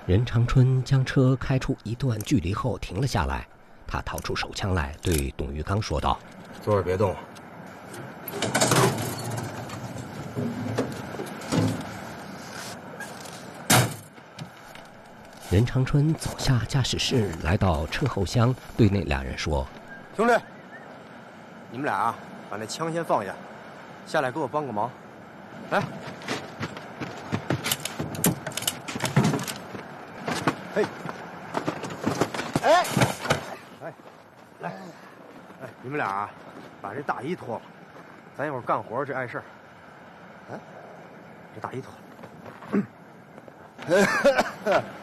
任长春将车开出一段距离后停了下来，他掏出手枪来，对董玉刚说道：“ 坐着别动。” 任长春走下驾驶室，来到车后厢，对那俩人说：“ 兄弟，你们俩把那枪先放下，下来给我帮个忙，来。嘿，哎，来，你们俩把这大衣脱了，咱一会儿干活这碍事儿。这大衣脱了。